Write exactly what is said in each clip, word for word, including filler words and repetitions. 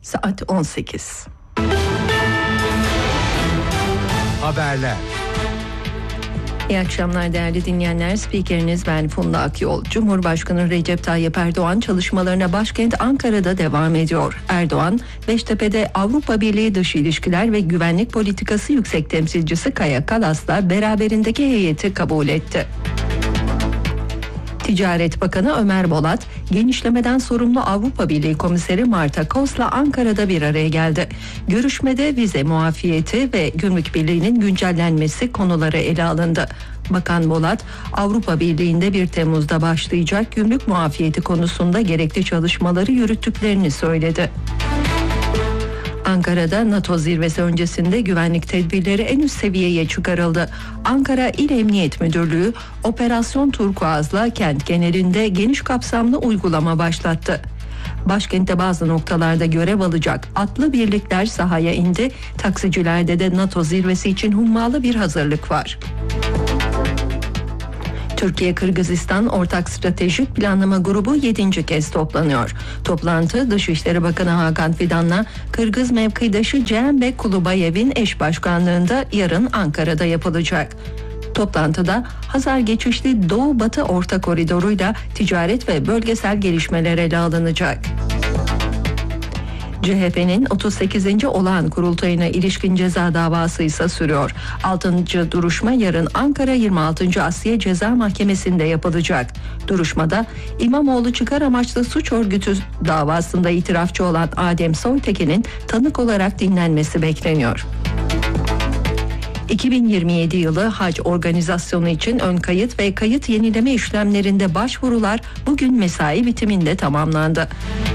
Saat on sekiz. Haberler. İyi akşamlar değerli dinleyenler. Spikeriniz ben Funda Akyol. Cumhurbaşkanı Recep Tayyip Erdoğan çalışmalarına başkent Ankara'da devam ediyor. Erdoğan, Beştepe'de Avrupa Birliği Dış İlişkiler ve Güvenlik Politikası Yüksek Temsilcisi Kaja Kallas'la beraberindeki heyeti kabul etti. Ticaret Bakanı Ömer Bolat, genişlemeden sorumlu Avrupa Birliği Komiseri Marta Kos'la Ankara'da bir araya geldi. Görüşmede vize muafiyeti ve gümrük birliğinin güncellenmesi konuları ele alındı. Bakan Bolat, Avrupa Birliği'nde bir Temmuz'da başlayacak gümrük muafiyeti konusunda gerekli çalışmaları yürüttüklerini söyledi. Ankara'da NATO zirvesi öncesinde güvenlik tedbirleri en üst seviyeye çıkarıldı. Ankara İl Emniyet Müdürlüğü Operasyon Turkuaz'la kent genelinde geniş kapsamlı uygulama başlattı. Başkentte bazı noktalarda görev alacak atlı birlikler sahaya indi. Taksicilerde de NATO zirvesi için hummalı bir hazırlık var. Türkiye-Kırgızistan Ortak Stratejik Planlama Grubu yedinci kez toplanıyor. Toplantı Dışişleri Bakanı Hakan Fidan'la Kırgız mevkidaşı Ceenbek Kulubayev'in eş başkanlığında yarın Ankara'da yapılacak. Toplantıda Hazar geçişli Doğu-Batı Orta Koridoru'yla ticaret ve bölgesel gelişmeler ele alınacak. C H P'nin otuz sekizinci olağan kurultayına ilişkin ceza davası ise sürüyor. altıncı duruşma yarın Ankara yirmi altıncı Asliye Ceza Mahkemesi'nde yapılacak. Duruşmada İmamoğlu çıkar amaçlı suç örgütü davasında itirafçı olan Adem Soytekin'in tanık olarak dinlenmesi bekleniyor. iki bin yirmi yedi yılı hac organizasyonu için ön kayıt ve kayıt yenileme işlemlerinde başvurular bugün mesai bitiminde tamamlandı.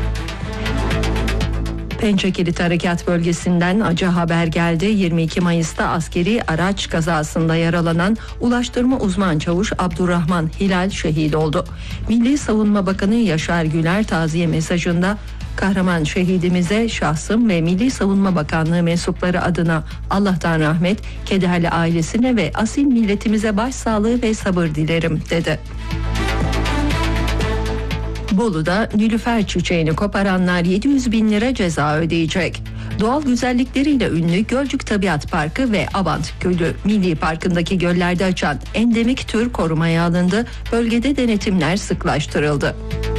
Pençekilit Harekat Bölgesi'nden acı haber geldi. yirmi iki Mayıs'ta askeri araç kazasında yaralanan Ulaştırma Uzman Çavuş Abdurrahman Hilal şehit oldu. Milli Savunma Bakanı Yaşar Güler taziye mesajında kahraman şehidimize şahsım ve Milli Savunma Bakanlığı mensupları adına Allah'tan rahmet, kederli ailesine ve asil milletimize başsağlığı ve sabır dilerim dedi. Bolu'da nilüfer çiçeğini koparanlar yedi yüz bin lira ceza ödeyecek. Doğal güzellikleriyle ünlü Gölcük Tabiat Parkı ve Abant Gölü Milli Parkı'ndaki göllerde açan endemik tür korumaya alındı. Bölgede denetimler sıklaştırıldı.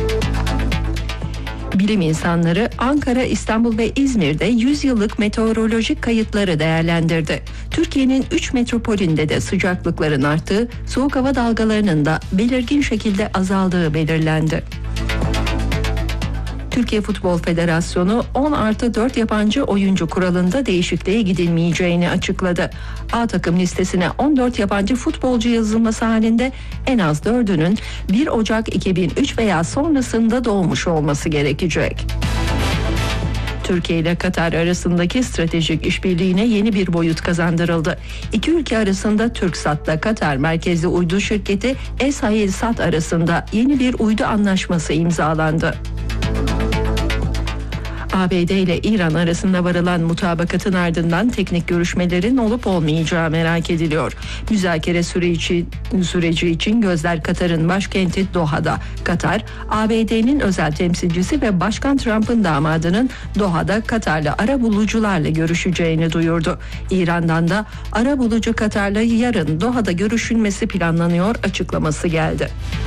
Bilim insanları Ankara, İstanbul ve İzmir'de yüz yıllık meteorolojik kayıtları değerlendirdi. Türkiye'nin üç metropolünde de sıcaklıkların arttığı, soğuk hava dalgalarının da belirgin şekilde azaldığı belirlendi. Türkiye Futbol Federasyonu on artı dört yabancı oyuncu kuralında değişikliğe gidilmeyeceğini açıkladı. A takım listesine on dört yabancı futbolcu yazılması halinde en az dördünün bir Ocak iki bin üç veya sonrasında doğmuş olması gerekecek. Türkiye ile Katar arasındaki stratejik işbirliğine yeni bir boyut kazandırıldı. İki ülke arasında TürkSat'la Katar merkezli uydu şirketi Es-Hayel-Sat arasında yeni bir uydu anlaşması imzalandı. A B D ile İran arasında varılan mutabakatın ardından teknik görüşmelerin olup olmayacağı merak ediliyor. Müzakere süreci, süreci için gözler Katar'ın başkenti Doha'da. Katar, A B D'nin özel temsilcisi ve Başkan Trump'ın damadının Doha'da Katar'la arabulucularla görüşeceğini duyurdu. İran'dan da arabulucu Katar'la yarın Doha'da görüşülmesi planlanıyor açıklaması geldi.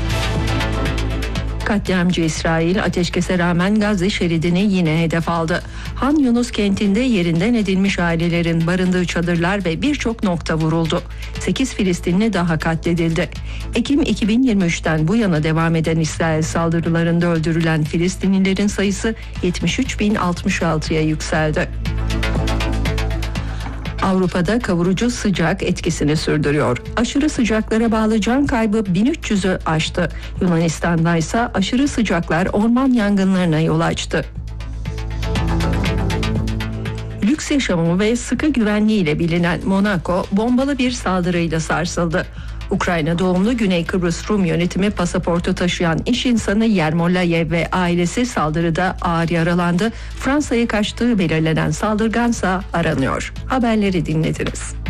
Katliamcı İsrail ateşkese rağmen Gazze şeridini yine hedef aldı. Han Yunus kentinde yerinden edilmiş ailelerin barındığı çadırlar ve birçok nokta vuruldu. sekiz Filistinli daha katledildi. Ekim iki bin yirmi üçten bu yana devam eden İsrail saldırılarında öldürülen Filistinlilerin sayısı yetmiş üç bin altmış altıya yükseldi. Avrupa'da kavurucu sıcak etkisini sürdürüyor. Aşırı sıcaklara bağlı can kaybı bin üç yüzü aştı. Yunanistan'da ise aşırı sıcaklar orman yangınlarına yol açtı. Lüks yaşamı ve sıkı güvenliğiyle bilinen Monaco bombalı bir saldırıyla sarsıldı. Ukrayna doğumlu Güney Kıbrıs Rum yönetimi pasaportu taşıyan iş insanı Yermolayev ve ailesi saldırıda ağır yaralandı. Fransa'ya kaçtığı belirlenen saldırgansa aranıyor. Haberleri dinlediniz.